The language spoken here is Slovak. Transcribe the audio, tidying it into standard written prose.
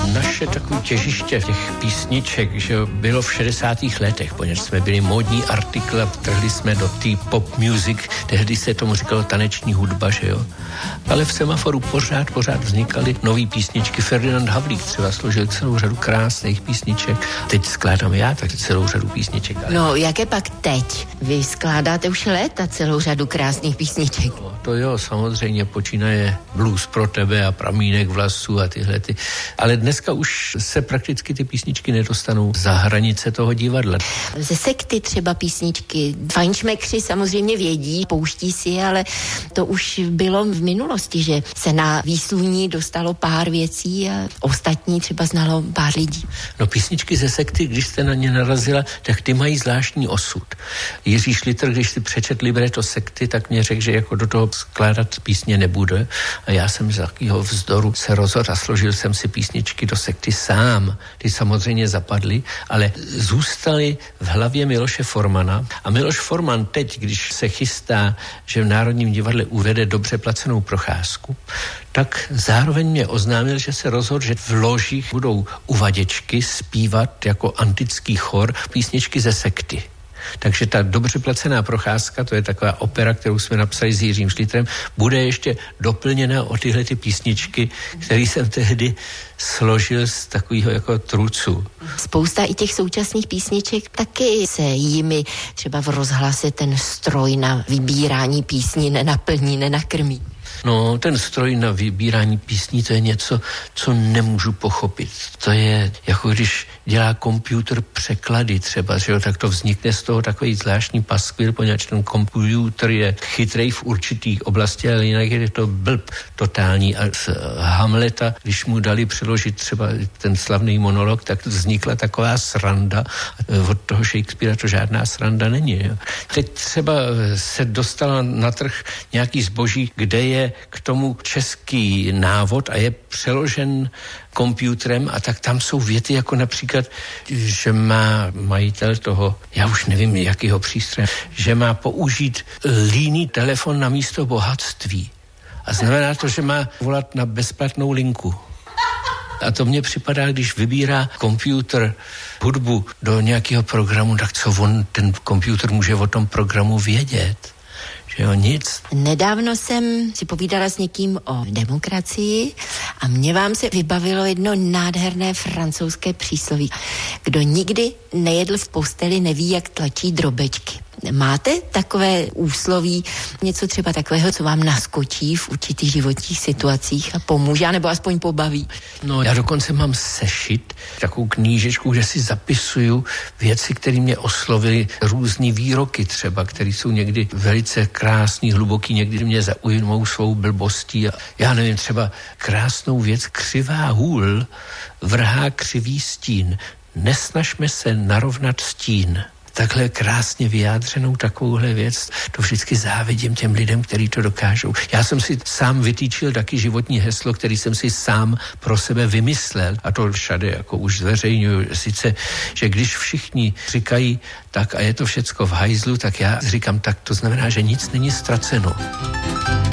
naše takové těžiště těch písniček, že bylo v 60. letech, poněvadž jsme byli módní artikl a vtrhli jsme do té pop music, tehdy se tomu říkalo taneční hudba, že jo. Ale v Semaforu pořád vznikaly nový písničky. Ferdinand Havlík třeba složil celou řadu krásných písniček. Teď skládám já tak celou řadu písniček. Ale... No, jaké pak teď? Vy skládáte už léta celou řadu krásných písniček. No, to jo, samozřejmě počínaje Blues pro tebe a Pramínek vlasů a tyhle ty. Ale dneska už se prakticky ty písničky nedostanou za hranice toho divadla. Ze sekty třeba písničky. Fajnšmekři samozřejmě vědí, pouští si je, ale to už bylo v minulosti, že se na výsluní dostalo pár věcí a ostatní třeba znalo pár lidí. No písničky ze sekty, když jste na ně narazila, tak ty mají zvláštní osud. Jiří Šlitr, když si přečet libreto sekty, tak mě řekl, že jako do toho skládat písně nebude. A já jsem z takového vzdoru se rozhodl a složil jsem si písničky do sekty sám. Ty samozřejmě zapadly, ale zůstaly v hlavě Miloše Formana. A Miloš Forman teď, když se chystá, že v Národním divadle uvede dobře placenou procházku, tak zároveň mě oznámil, že se rozhodl, že v ložích budou uvaděčky zpívat jako antický chor písničky ze sekty. Takže ta dobře placená procházka, to je taková opera, kterou jsme napsali s Jiřím Šlitrem, bude ještě doplněna o tyhle ty písničky, které jsem tehdy složil z takového jako trucu. Spousta i těch současných písniček taky se jimi třeba v rozhlase ten stroj na vybírání písní nenaplní, nenakrmí. No, ten stroj na vybírání písní, to je něco, co nemůžu pochopit. To je, jako když dělá počítač překlady třeba, že jo, tak to vznikne z toho takový zvláštní paskvil, poněvadž ten počítač je chytrej v určitých oblasti, ale jinak je to blb totální. A z Hamleta, když mu dali přeložit třeba ten slavný monolog, tak vznikla taková sranda. Od toho Shakespearea to žádná sranda není. Jo. Teď třeba se dostala na trh nějaký zboží, kde je k tomu český návod a je přeložen počítačem a tak tam jsou věty jako například, že má majitel toho, já už nevím jakýho přístroje, že má použít líný telefon na místo bohatství. A znamená to, že má volat na bezplatnou linku. A to mně připadá, když vybírá počítač hudbu do nějakého programu, tak co on, ten počítač může o tom programu vědět? Že jo, nic. Nedávno jsem si povídala s někým o demokracii a mně vám se vybavilo jedno nádherné francouzské přísloví. Kdo nikdy nejedl v posteli, neví, jak tlačí drobečky. Máte takové úsloví, něco třeba takového, co vám naskočí v určitých životních situacích a pomůže, nebo aspoň pobaví? No, já dokonce mám sešit takovou knížečku, kde si zapisuju věci, které mě oslovily, různý výroky třeba, které jsou někdy velice krásný, hluboký, někdy mě zaujmou svou blbostí. A já nevím, třeba krásnou věc, křivá hůl vrhá křivý stín, nesnažme se narovnat stín. Takhle krásně vyjádřenou takovouhle věc, to vždycky závidím těm lidem, kteří to dokážou. Já jsem si sám vytýčil taky životní heslo, který jsem si sám pro sebe vymyslel a to všade jako už zveřejňuju. Sice, že když všichni říkají tak a je to všecko v hajzlu, tak já říkám tak, to znamená, že nic není ztraceno.